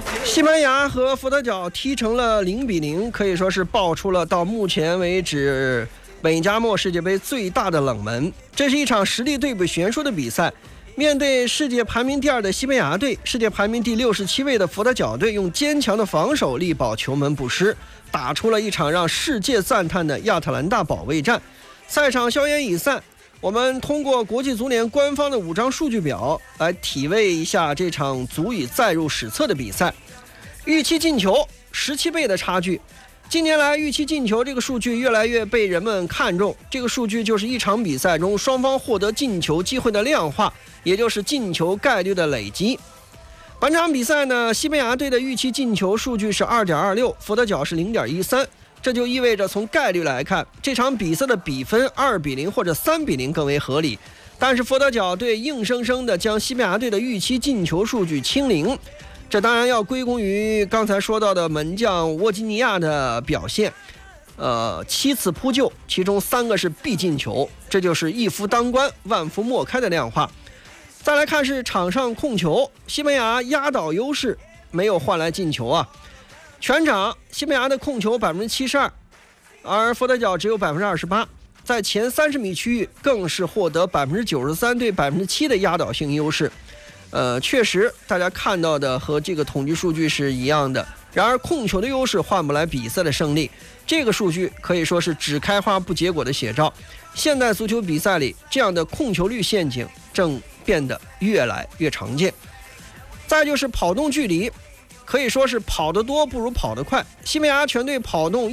西班牙和佛得角踢成了0-0，可以说是爆出了到目前为止本加莫世界杯最大的冷门。这是一场实力对比悬殊的比赛，面对世界排名第2的西班牙队，世界排名第67位的佛得角队用坚强的防守力保球门不失，打出了一场让世界赞叹的亚特兰大保卫战。赛场硝烟已散，我们通过国际足联官方的5张数据表来体味一下这场足以载入史册的比赛。预期进球17倍的差距，近年来预期进球这个数据越来越被人们看重。这个数据就是一场比赛中双方获得进球机会的量化，也就是进球概率的累积。本场比赛呢，西班牙队的预期进球数据是 2.26， 佛得角是 0.13， 这就意味着从概率来看，这场比赛的比分2-0或者3-0更为合理。但是佛得角队硬生生地将西班牙队的预期进球数据清零，这当然要归功于刚才说到的门将沃基尼亚的表现。7次扑救，其中3个是必进球，这就是一夫当关万夫莫开的量化。再来看是场上控球，西班牙压倒优势，没有换来进球啊。全场西班牙的控球 72%， 而佛得角只有 28%， 在前30米区域更是获得 93% 对 7% 的压倒性优势。确实大家看到的和这个统计数据是一样的，然而控球的优势换不来比赛的胜利，这个数据可以说是只开花不结果的写照。现代足球比赛里这样的控球率陷阱正变得越来越常见。再就是跑动距离，可以说是跑得多不如跑得快。西班牙全队跑动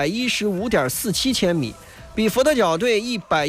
115.47 千米，比佛得角队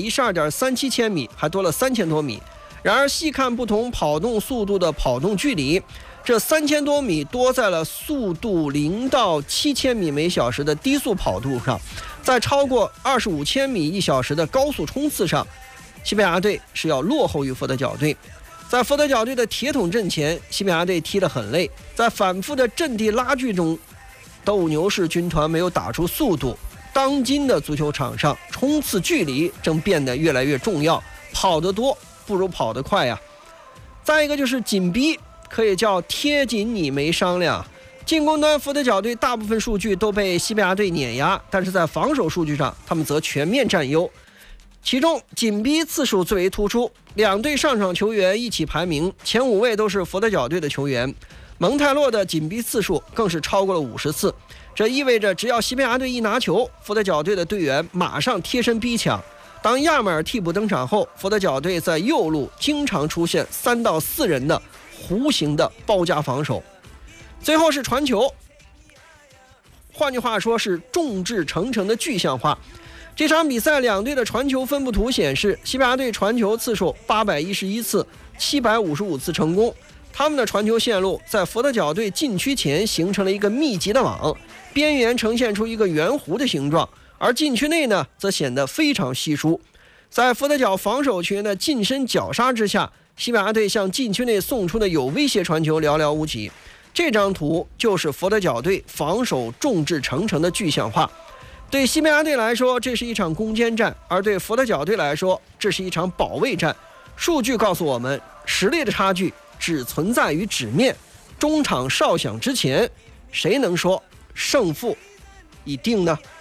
112.37 千米还多了3000多米。然而细看不同跑动速度的跑动距离，这3000多米多在了速度0到7000米每小时的低速跑度上，在超过25千米1小时的高速冲刺上，西班牙队是要落后于佛得角队。在佛得角队的铁桶阵前，西班牙队踢得很累，在反复的阵地拉锯中，斗牛士军团没有打出速度。当今的足球场上，冲刺距离正变得越来越重要，跑得多不如跑得快呀。再一个就是紧逼，可以叫贴紧你没商量。进攻端佛得角队大部分数据都被西班牙队碾压，但是在防守数据上他们则全面占优，其中紧逼次数最为突出，两队上场球员一起排名前5位都是佛得角队的球员，蒙泰洛的紧逼次数更是超过了50次。这意味着只要西班牙队一拿球，佛得角队的队员马上贴身逼抢。当亚马尔替补登场后，佛得角队在右路经常出现3到4人的弧形的包夹防守。最后是传球，换句话说是众志成城的具象化。这场比赛两队的传球分布图显示，西班牙队传球次数811次，755次成功。他们的传球线路在佛得角队禁区前形成了一个密集的网，边缘呈现出一个圆弧的形状，而禁区内呢则显得非常稀疏。在佛得角防守球员的近身绞杀之下，西班牙队向禁区内送出的有威胁传球寥寥无几。这张图就是佛得角队防守众志成城的具象化。对西班牙队来说，这是一场攻坚战，而对佛得角队来说，这是一场保卫战。数据告诉我们，实力的差距只存在于纸面，中场哨响之前，谁能说胜负已定呢？